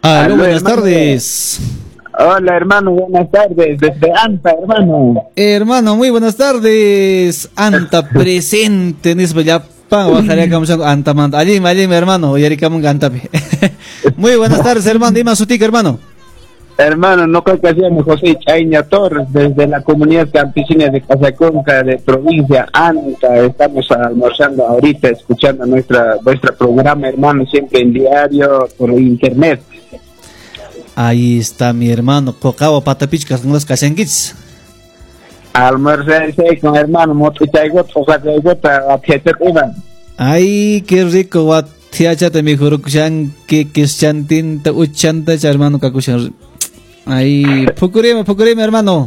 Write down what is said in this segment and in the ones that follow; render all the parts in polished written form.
Aló, buenas hermano. tardes. Hola, hermano, buenas tardes. Desde Anta, hermano. Hermano, muy buenas tardes. Anta presente. Nisba ya pan bajaría camusan anta man. Allí, hermano. Yari camun antape. Muy buenas tardes, hermano. Dime su tic, hermano. Hermano, no creo que sea José Chaiña Torres, desde la comunidad campesina de Casaconca, de provincia Anta. Estamos almorzando ahorita, escuchando vuestro programa, hermano, siempre en diario, por internet. Ahí está mi hermano. Cocabo patapichcas con los casenguits. Almorzar con hermano, motochaigot, focachaigot, apietet iban. Ay, qué rico. Tiachate mi jurukushan que chantinta uchanta hermano kakushan. Ay, Pukurima, hermano.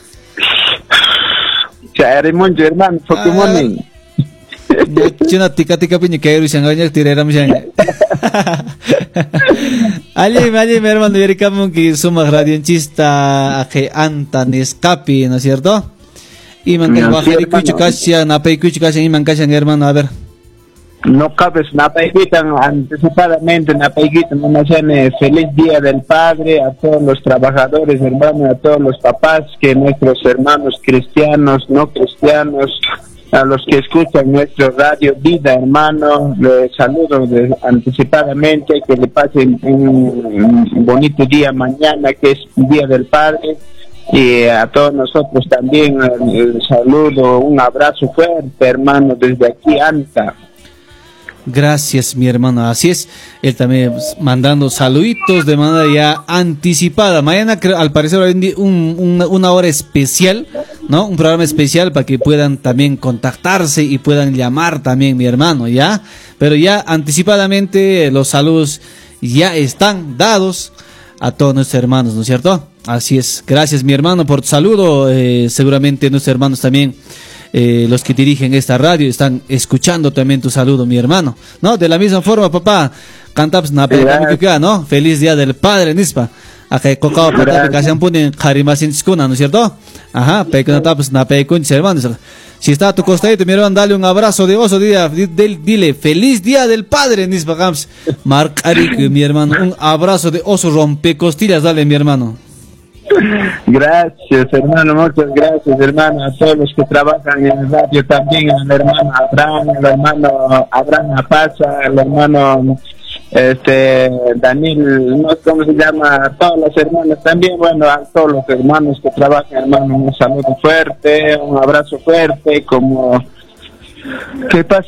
Charimon, hermano, Pokémon. Chuna tika piña que eres sangaña tirera mishanga. Ali, mi hermano, yericamo que suma radionchista a que anta ni escape, ¿no es cierto? Y mancan bajari cucho casha, napay cucho casha y mancashan, hermano, a ver. No cabes, napaiquitan anticipadamente, napaiquitan una feliz día del Padre a todos los trabajadores, hermanos, a todos los papás, que nuestros hermanos cristianos, no cristianos, a los que escuchan nuestro radio Vida, hermano, les saludo anticipadamente, que le pasen un bonito día mañana, que es el Día del Padre, y a todos nosotros también el saludo, un abrazo fuerte, hermano, desde aquí, Anta. Gracias, mi hermano. Así es, él también mandando saluditos de manera ya anticipada. Mañana, al parecer, hay una hora especial, ¿no? Un programa especial para que puedan también contactarse y puedan llamar también, mi hermano, ¿ya? Pero ya anticipadamente los saludos ya están dados a todos nuestros hermanos, ¿no es cierto? Así es. Gracias, mi hermano, por tu saludo. Seguramente nuestros hermanos también. Los que dirigen esta radio están escuchando también tu saludo, mi hermano, ¿no? De la misma forma, papá, cantamos ¿no? Feliz Día del Padre, Nispa. Acá cocao patapi casian punen jarimasin ¿no es cierto? Ajá, pekuna tapas na pekun hermanos. Si está a tu costadito, mi hermano, dale un abrazo de oso, dile feliz Día del Padre, Nispa Gams. Marc Arik, mi hermano, un abrazo de oso rompecostillas, dale, mi hermano. Gracias, hermano, muchas gracias, hermano, a todos los que trabajan en el radio también, al hermano Abraham, al hermano Abraham Apaza, al hermano Daniel, no sé cómo se llama, a todos los hermanos también, bueno, a todos los hermanos que trabajan, hermano, un saludo fuerte, un abrazo fuerte, como, ¿qué pasa?